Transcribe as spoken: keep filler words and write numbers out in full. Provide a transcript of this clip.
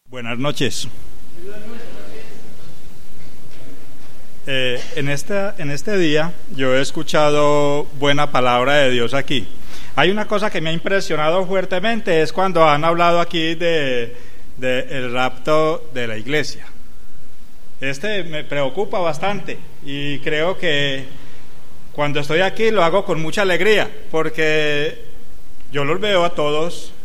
Buenas noches. Eh, en, esta, en este día yo he escuchado buena palabra de Dios aquí. Hay una cosa que me ha impresionado fuertemente, es cuando han hablado aquí de, de el rapto de la iglesia. Este me preocupa bastante y creo que cuando estoy aquí lo hago con mucha alegría, porque yo los veo a todos